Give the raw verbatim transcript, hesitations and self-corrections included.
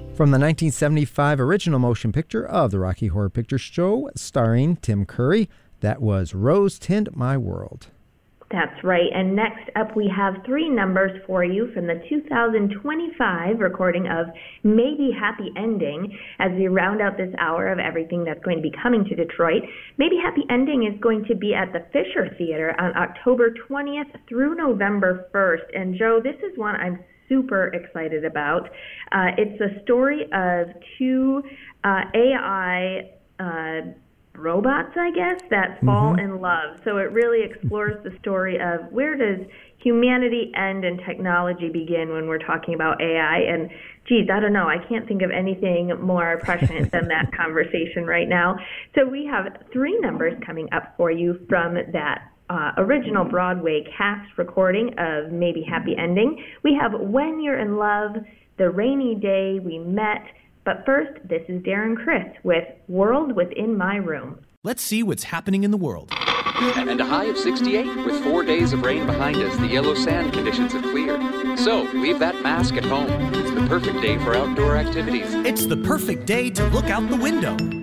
From the nineteen seventy-five original motion picture of the Rocky Horror Picture Show, starring Tim Curry, that was Rose Tint My World. That's right. And next up, we have three numbers for you from the two thousand twenty-five recording of Maybe Happy Ending as we round out this hour of everything that's going to be coming to Detroit. Maybe Happy Ending is going to be at the Fisher Theater on October twentieth through November first. And Joe, this is one I'm super excited about. Uh, it's the story of two uh, A I uh, robots, I guess, that fall mm-hmm. in love. So it really explores the story of where does humanity end and technology begin when we're talking about A I. And geez, I don't know, I can't think of anything more prescient than that conversation right now. So we have three numbers coming up for you from that Uh, original Broadway cast recording of Maybe Happy Ending. We have When You're in Love, The Rainy Day We Met. But first, this is Darren Criss with World Within My Room. Let's see what's happening in the world. And a high of sixty-eight. With four days of rain behind us, the yellow sand conditions have cleared. So, leave that mask at home. It's the perfect day for outdoor activities. It's the perfect day to look out the window.